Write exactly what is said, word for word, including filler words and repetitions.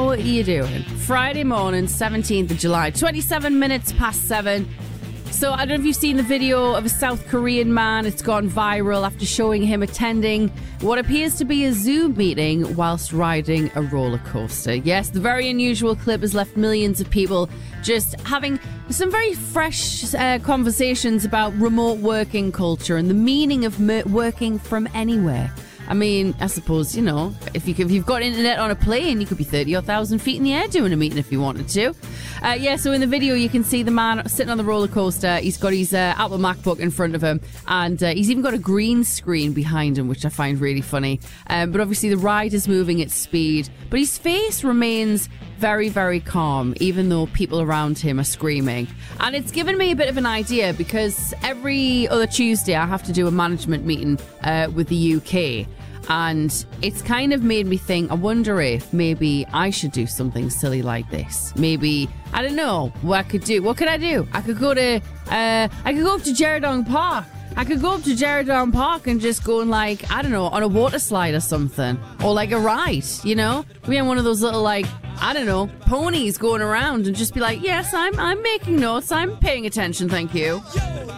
How are you doing? Friday morning, seventeenth of July, twenty-seven minutes past seven. So I don't know if you've seen the video of a South Korean man. It's gone viral after showing him attending what appears to be a Zoom meeting whilst riding a roller coaster. Yes, the very unusual clip has left millions of people just having some very fresh uh, conversations about remote working culture and the meaning of mer- working from anywhere. I mean, I suppose, you know, if, you, if you've got internet on a plane, you could be thirty or one thousand feet in the air doing a meeting if you wanted to. Uh, yeah, so in the video, you can see the man sitting on the roller coaster. He's got his uh, Apple MacBook in front of him, and uh, he's even got a green screen behind him, which I find really funny. Um, but obviously, the ride is moving at speed, but his face remains very, very calm, even though people around him are screaming. And it's given me a bit of an idea because every other Tuesday, I have to do a management meeting uh, with the U K. And it's kind of made me think, I wonder if maybe I should do something silly like this. Maybe, I don't know, what I could do. What could I do? I could go to, uh, I could go up to Jeradong Park. I could go up to Jeradong Park and just go and like, I don't know, on a water slide or something. Or like a ride, you know? Be on one of those little like, I don't know, ponies going around and just be like, yes, I'm, I'm making notes. I'm paying attention, thank you.